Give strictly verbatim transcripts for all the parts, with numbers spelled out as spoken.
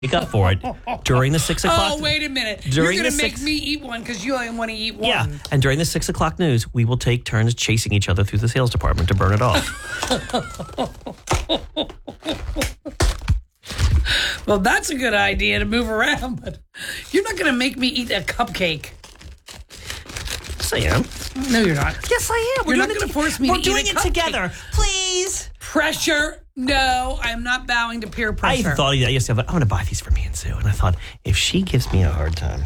Make up for it during the six o'clock. Oh, wait a minute. During You're going the to make six- me eat one because you only want to eat one. Yeah, and during the six o'clock news, we will take turns chasing each other through the sales department to burn it off. Well, that's a good idea to move around, but you're not going to make me eat a cupcake. Yes, I am. No, you're not. Yes, I am. You're We're not doing going it to force me We're to doing eat a it cupcake. together. Please. Pressure. No, I'm not bowing to peer I pressure. thought of that yesterday. I'm going to buy these for me and Sue. And I thought, if she gives me a hard time.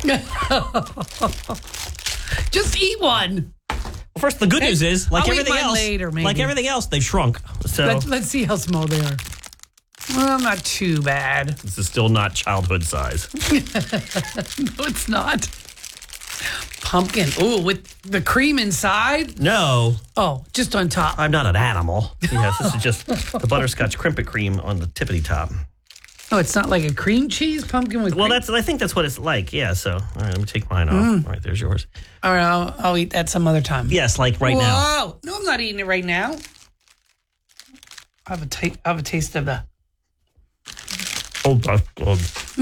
Just eat one. Well, first, the good news is, like I'll eat everything mine else, later, maybe. like everything else, they've shrunk. So Let's, let's see how small they are. Well, not too bad. this is still not childhood size. No, it's not. Pumpkin. Oh, with the cream inside? No, Oh, just on top. I'm not an animal. Yes, this is just the butterscotch crimpet cream on the tippity top. Oh, it's not like a cream cheese pumpkin with Well, cream? that's I think that's what it's like. Yeah. So, all right, let me take mine off. Mm. All right, there's yours. All right, I'll, I'll eat that some other time. Yes, like right now. Whoa. No, I'm not eating it right now. I have a, ta- I have a taste of the... Oh, that's good.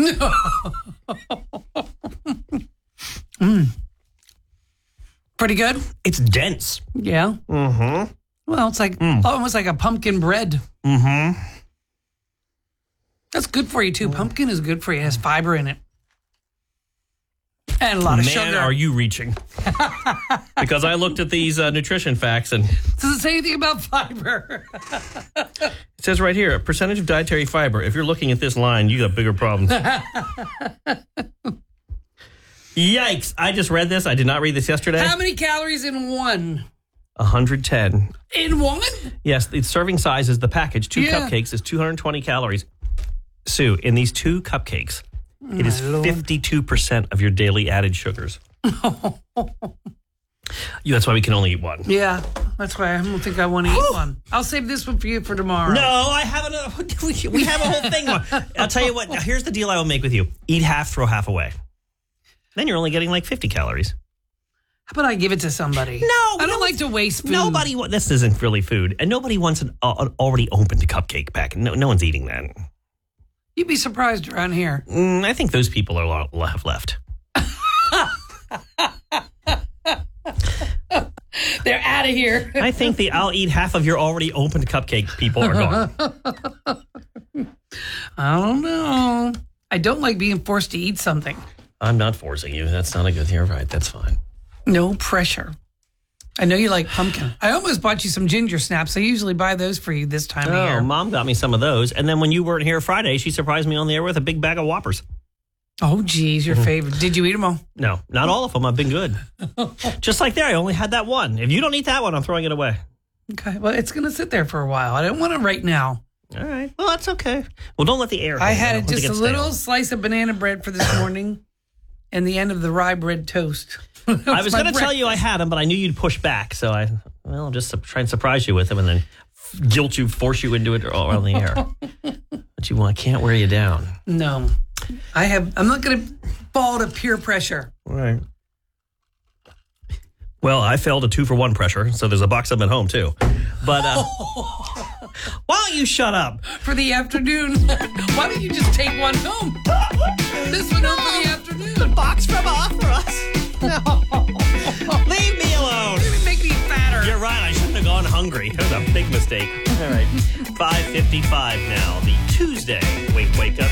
mm. Pretty good? It's dense. Yeah. Mm-hmm. Well, it's like Mm. almost like a pumpkin bread. Mm-hmm. That's good for you, too. Pumpkin is good for you. It has fiber in it. And a lot of Man, sugar. are you reaching? Because I looked at these uh, nutrition facts and Does it say anything about fiber? it says right here, a percentage of dietary fiber. If you're looking at this line, you got bigger problems. Yikes. I just read this. I did not read this yesterday. How many calories in one? one hundred ten. In one? Yes, the serving size is the package. Two Yeah. cupcakes is two hundred twenty calories. Sue, in these two cupcakes, it is Lord. fifty-two percent of your daily added sugars. You, that's why we can only eat one. Yeah, that's why I don't think I want to eat one. I'll save this one for you for tomorrow. No, I have another. We have a whole thing. I'll tell you what. Now, here's the deal I will make with you. Eat half, throw half away. Then you're only getting like fifty calories. How about I give it to somebody? No, I don't no, like to waste food. Nobody. wa- This isn't really food, and nobody wants an, uh, an already opened cupcake back. No, no one's eating that. You'd be surprised around here. Mm, I think those people are lo- have left. They're out of here. I think the I'll eat half of your already opened cupcake people are gone. I don't know. I don't like being forced to eat something. I'm not forcing you. That's not a good. You're right. That's fine. No pressure. I know you like pumpkin. I almost bought you some ginger snaps. I usually buy those for you this time of Oh, year. Mom got me some of those, and then when you weren't here Friday, she surprised me on the air with a big bag of Whoppers. Oh, geez, your favorite. Did you eat them all? No, not all of them. I've been good. Just like there, I only had that one. If you don't eat that one, I'm throwing it away. Okay, well, it's going to sit there for a while. I don't want it right now. All right. Well, that's okay. Well, don't let the air. I hit it. had Don't let it just get a stale. little slice of banana bread for this morning and the end of the rye bread toast. I was going to tell you I had them, but I knew you'd push back, so I, well, I'll just su- try and surprise you with them and then guilt you, force you into it or on the air. But you want, I can't wear you down. No, I have. I'm not going to fall to peer pressure. All right. Well, I failed a two for one pressure, so there's a box of them at home too. But uh, why don't you shut up? For the afternoon. Why don't you just take one home? This one home for the afternoon. Box from off for us. No. Leave me alone. Maybe make me fatter. You're right. I shouldn't have gone hungry. That was a big mistake. All right. five fifty-five now. The Tuesday Wake Wake Up